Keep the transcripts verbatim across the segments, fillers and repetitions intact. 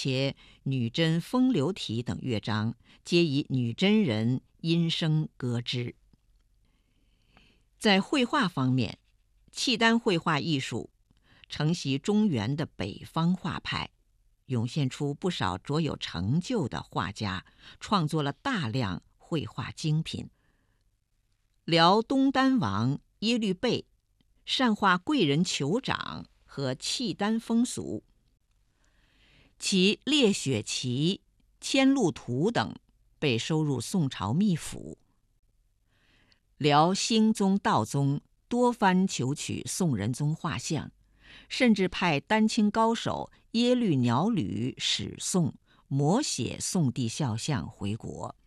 且女真风流体等乐章皆以女真人音声歌之。在绘画方面，契丹绘画艺术承袭中原的北方画派，涌现出不少卓有成就的画家，创作了大量绘画精品。辽东丹王耶律倍善画贵人酋长和契丹风俗，其《烈雪旗》《千路图》等被收入宋朝秘府。辽兴宗道宗多番求取宋仁宗画像，甚至派丹青高手耶律鸟履使宋摹写宋帝肖像回国。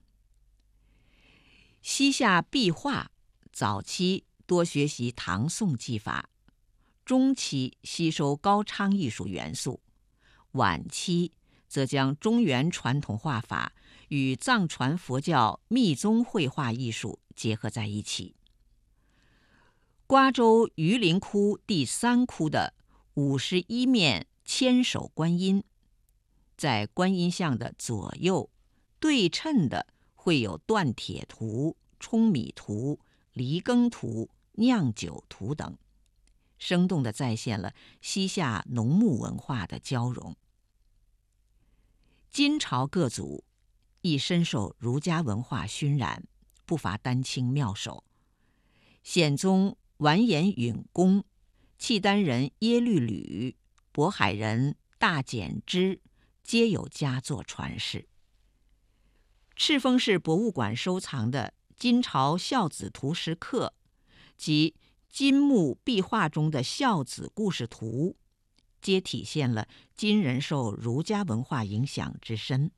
西夏壁画早期多学习唐宋技法，中期吸收高昌艺术元素，晚期则将中原传统画法与藏传佛教密宗绘画艺术结合在一起。瓜州榆林窟第三窟的五十一面千手观音，在观音像的左右对称的绘有锻铁图、舂米图、犁耕图、酿酒图等，生动地再现了西夏农牧文化的交融。金朝各族亦深受儒家文化熏染，不乏丹青妙手。显宗完颜允公、契丹人耶律吕、渤海人大简之皆有佳作传世。赤峰市博物馆收藏的金朝孝子图石刻及金木壁画中的孝子故事图，皆体现了金人受儒家文化影响之深。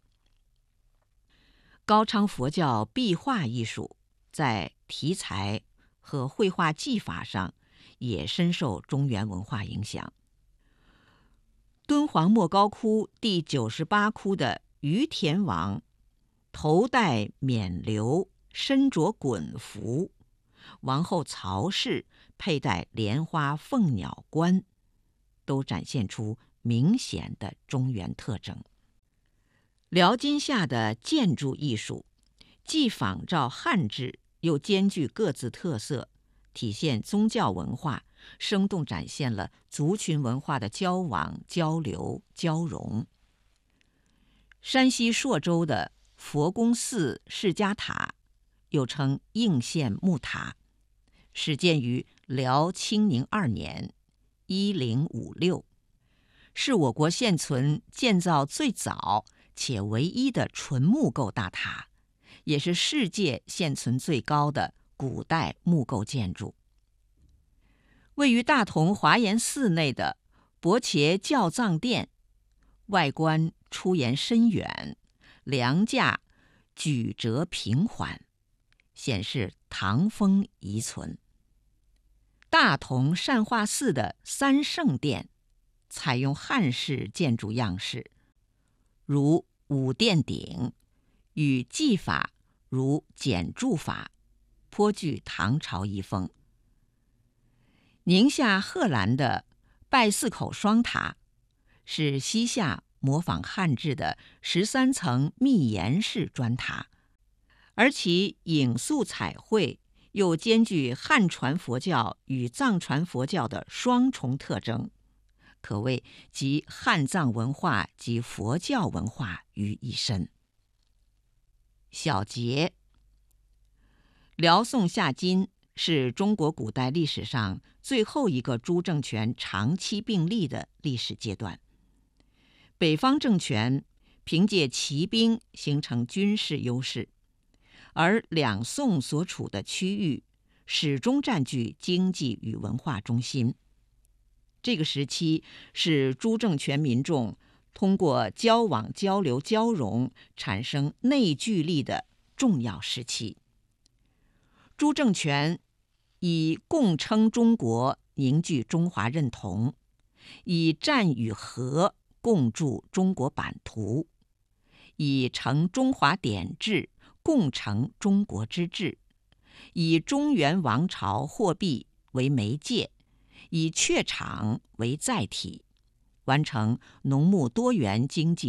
高昌佛教壁画艺术在题材和绘画技法上也深受中原文化影响。敦煌莫高窟第九十八窟的于田王头戴冕旒，身着衮服，王后曹氏佩戴莲花凤鸟冠，都展现出明显的中原特征。辽金夏的建筑艺术既仿照汉制，又兼具各自特色，体现宗教文化，生动展现了族群文化的交往、交流、交融。山西朔州的佛宫寺释迦塔，又称应县木塔，始建于辽清宁二年（一零五六），是我国现存建造最早且唯一的纯木构大塔，也是世界现存最高的古代木构建筑。位于大同华严寺内的博伽教藏殿，外观出檐深远，梁架曲折平缓，显示唐风遗存。大同善化寺的三圣殿采用汉式建筑样式，如五殿顶，与技法如简柱法，颇具唐朝遗风。宁夏贺兰的拜寺口双塔是西夏模仿汉制的十三层密檐式砖塔，而其影塑彩绘又兼具汉传佛教与藏传佛教的双重特征，可谓集汉藏文化及佛教文化于一身。小结：辽宋夏金是中国古代历史上最后一个诸政权长期并立的历史阶段。北方政权凭借骑兵形成军事优势，而两宋所处的区域始终占据经济与文化中心。这个时期是诸政权民众通过交往、交流、交融产生内聚力的重要时期。诸政权以共称中国凝聚中华认同，以战与和共筑中国版图，以成中华典制共成中国之治，以中原王朝货币为媒介，以榷场为载体，完成农牧多元经济